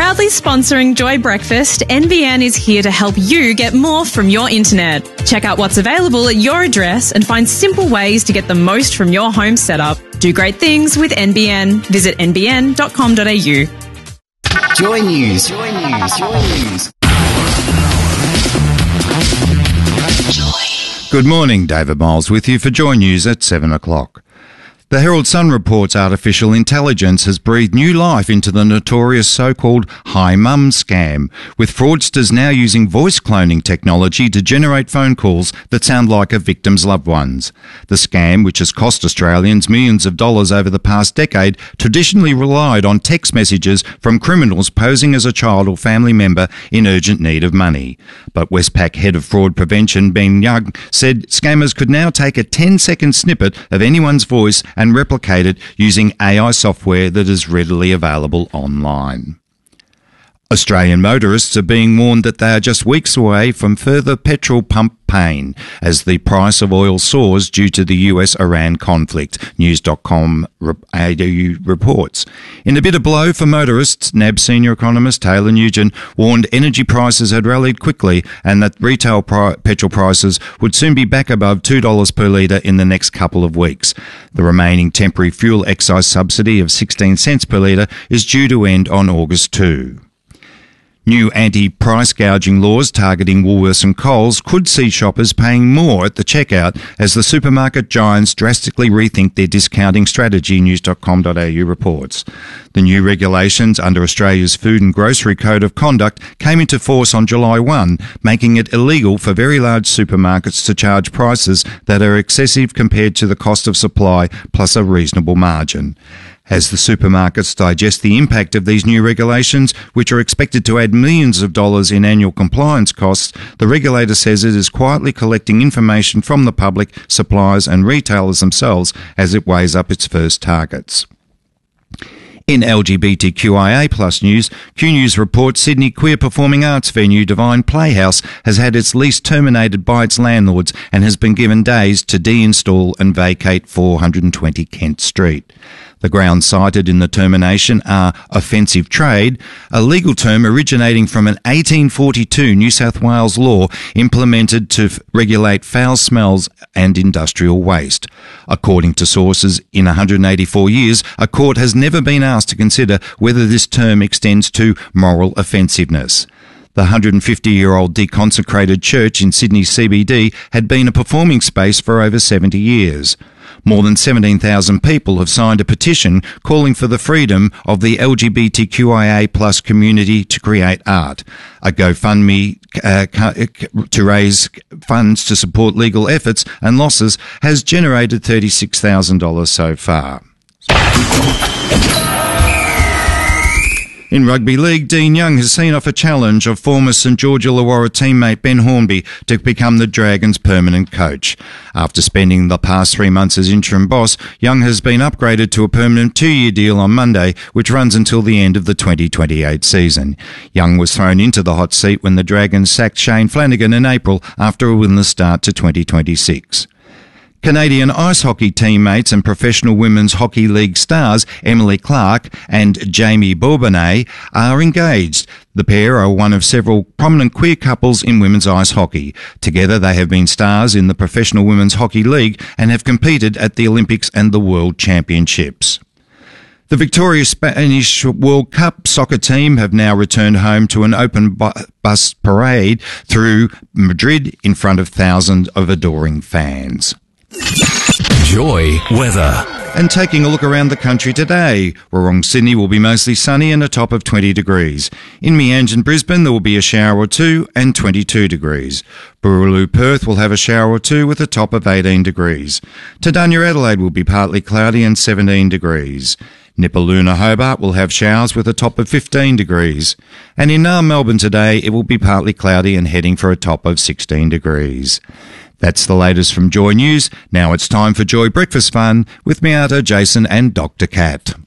Proudly sponsoring Joy Breakfast, NBN is here to help you get more from your internet. Check out what's available at your address and find simple ways to get the most from your home setup. Do great things with NBN. Visit nbn.com.au. Joy News. Joy News. Joy News. Good morning, David Miles with you for Joy News at 7 o'clock. The Herald Sun reports artificial intelligence has breathed new life into the notorious so-called Hi Mum scam, with fraudsters now using voice cloning technology to generate phone calls that sound like a victim's loved ones. The scam, which has cost Australians millions of dollars over the past decade, traditionally relied on text messages from criminals posing as a child or family member in urgent need of money. But Westpac Head of Fraud Prevention, Ben Young, said scammers could now take a 10-second snippet of anyone's voice and replicate it using AI software that is readily available online. Australian motorists are being warned that they are just weeks away from further petrol pump pain as the price of oil soars due to the US-Iran conflict, news.com.au reports. In a bitter blow for motorists, NAB senior economist Taylor Nugent warned energy prices had rallied quickly and that retail petrol prices would soon be back above $2 per litre in the next couple of weeks. The remaining temporary fuel excise subsidy of 16 cents per litre is due to end on August 2. New anti-price gouging laws targeting Woolworths and Coles could see shoppers paying more at the checkout as the supermarket giants drastically rethink their discounting strategy, news.com.au reports. The new regulations under Australia's Food and Grocery Code of Conduct came into force on July 1, making it illegal for very large supermarkets to charge prices that are excessive compared to the cost of supply plus a reasonable margin. As the supermarkets digest the impact of these new regulations, which are expected to add millions of dollars in annual compliance costs, the regulator says it is quietly collecting information from the public, suppliers and retailers themselves as it weighs up its first targets. In LGBTQIA+ news, Q News reports Sydney queer performing arts venue Divine Playhouse has had its lease terminated by its landlords and has been given days to deinstall and vacate 420 Kent Street. The grounds cited in the termination are offensive trade, a legal term originating from an 1842 New South Wales law implemented to regulate foul smells and industrial waste. According to sources, in 184 years, a court has never been asked to consider whether this term extends to moral offensiveness. The 150-year-old deconsecrated church in Sydney CBD had been a performing space for over 70 years. More than 17,000 people have signed a petition calling for the freedom of the LGBTQIA+ community to create art. A GoFundMe to raise funds to support legal efforts and losses has generated $36,000 so far. In rugby league, Dean Young has seen off a challenge of former St George Illawarra teammate Ben Hornby to become the Dragons' permanent coach. After spending the past 3 months as interim boss, Young has been upgraded to a permanent 2-year deal on Monday, which runs until the end of the 2028 season. Young was thrown into the hot seat when the Dragons sacked Shane Flanagan in April after a winless start to 2026. Canadian ice hockey teammates and Professional Women's Hockey League stars Emily Clark and Jamie Bourbonnais are engaged. The pair are one of several prominent queer couples in women's ice hockey. Together they have been stars in the Professional Women's Hockey League and have competed at the Olympics and the World Championships. The Victoria Spanish World Cup soccer team have now returned home to an open bus parade through Madrid in front of thousands of adoring fans. Joy weather. And taking a look around the country today, Woorong, Sydney will be mostly sunny and a top of 20 degrees. In Meanjin, Brisbane, there will be a shower or two and 22 degrees. Boorloo, Perth will have a shower or two with a top of 18 degrees. Tadanya, Adelaide will be partly cloudy and 17 degrees. Nipaluna, Hobart will have showers with a top of 15 degrees. And in Naarm, Melbourne today, it will be partly cloudy and heading for a top of 16 degrees. That's the latest from Joy News. Now it's time for Joy Breakfast Fun with Miata, Jason and Dr. Cat.